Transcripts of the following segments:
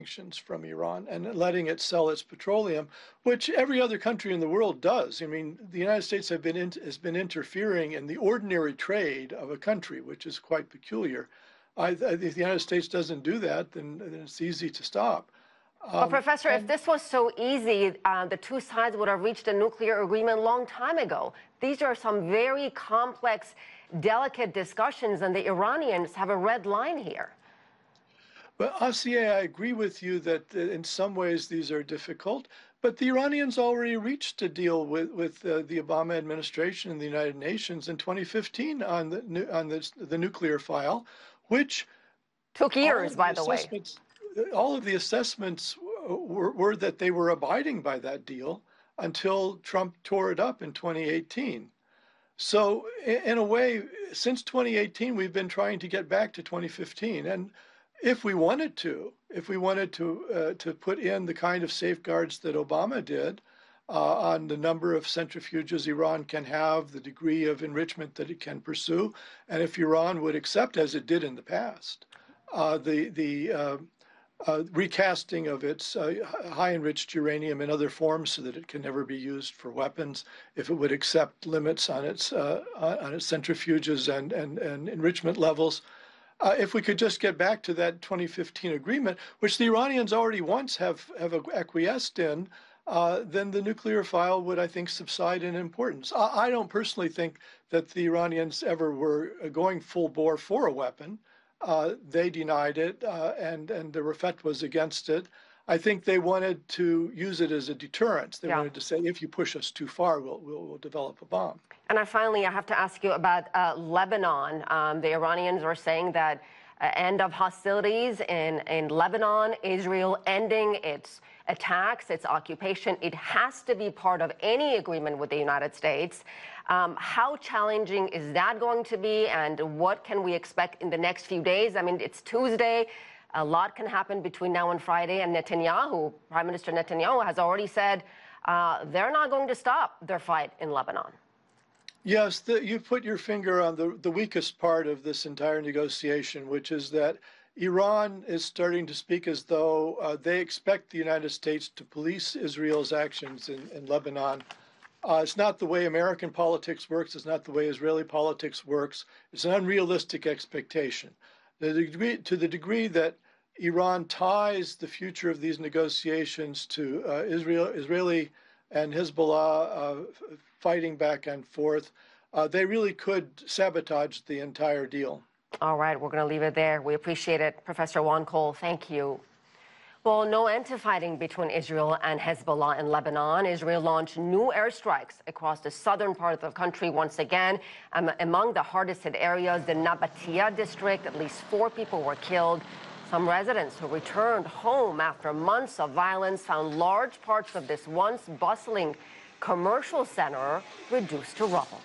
sanctions from Iran and letting it sell its petroleum, which every other country in the world does. I mean, the United States has been interfering in the ordinary trade of a country, which is quite peculiar. If the United States doesn't do that, then it's easy to stop. But Professor, if this was so easy, the two sides would have reached a nuclear agreement a long time ago. These are some very complex, delicate discussions, and the Iranians have a red line here. But Asiye, I agree with you that in some ways these are difficult, but the Iranians already reached a deal with the Obama administration and the United Nations in 2015 on the nuclear file, which took years, by the way. All of the assessments were that they were abiding by that deal until Trump tore it up in 2018. So in a way, since 2018, we've been trying to get back to 2015. And if we wanted to put in the kind of safeguards that Obama did on the number of centrifuges Iran can have, the degree of enrichment that it can pursue, and if Iran would accept, as it did in the past, the recasting of its high-enriched uranium in other forms so that it can never be used for weapons, if it would accept limits on its centrifuges and enrichment levels. If we could just get back to that 2015 agreement, which the Iranians already once have acquiesced in, then the nuclear file would, I think, subside in importance. I don't personally think that the Iranians ever were going full bore for a weapon. They denied it, and the Rafet was against it. I think they wanted to use it as a deterrent. They wanted to say, if you push us too far, we'll develop a bomb. And finally, I have to ask you about Lebanon. The Iranians are saying that end of hostilities in Lebanon, Israel ending its attacks, its occupation. It has to be part of any agreement with the United States. How challenging is that going to be, and what can we expect in the next few days? I mean, it's Tuesday. A lot can happen between now and Friday, and Netanyahu, Prime Minister Netanyahu, has already said they're not going to stop their fight in Lebanon. Yes, you put your finger on the weakest part of this entire negotiation, which is that Iran is starting to speak as though they expect the United States to police Israel's actions in Lebanon. It's not the way American politics works. It's not the way Israeli politics works. It's an unrealistic expectation. To the degree that Iran ties the future of these negotiations to Israeli and Hezbollah fighting back and forth, they really could sabotage the entire deal. All right, we're going to leave it there. We appreciate it. Professor Juan Cole, thank you. Well, no end to fighting between Israel and Hezbollah in Lebanon. Israel launched new airstrikes across the southern part of the country once again. Among the hardest hit areas, the Nabatea district, at least 4 people were killed. Some residents who returned home after months of violence found large parts of this once bustling commercial center reduced to rubble.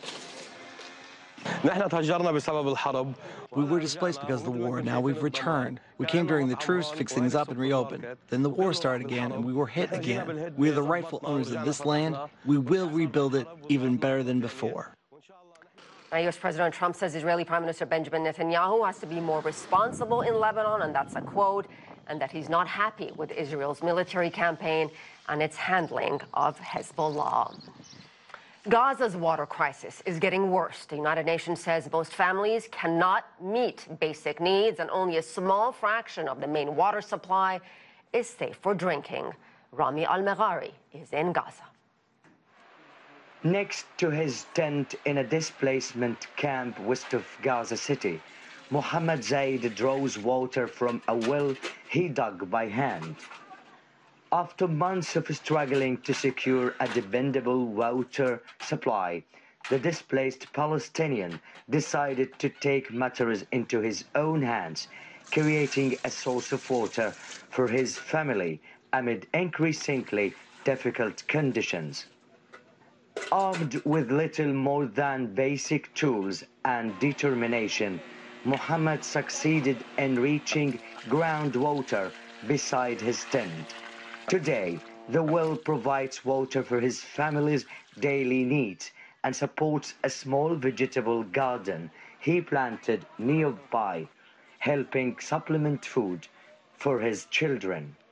We were displaced because of the war. Now we've returned. We came during the truce, fixed things up, and reopened. Then the war started again, and we were hit again. We are the rightful owners of this land. We will rebuild it even better than before. U.S. President Trump says Israeli Prime Minister Benjamin Netanyahu has to be more responsible in Lebanon, and that's a quote, and that he's not happy with Israel's military campaign and its handling of Hezbollah. Gaza's water crisis is getting worse. The United Nations says most families cannot meet basic needs, and only a small fraction of the main water supply is safe for drinking. Rami Al-Meghari is in Gaza. Next to his tent in a displacement camp west of Gaza City, Mohammed Zaid draws water from a well he dug by hand. After months of struggling to secure a dependable water supply, the displaced Palestinian decided to take matters into his own hands, creating a source of water for his family amid increasingly difficult conditions. Armed with little more than basic tools and determination, Mohammed succeeded in reaching groundwater beside his tent. Today, the well provides water for his family's daily needs and supports a small vegetable garden he planted nearby, helping supplement food for his children.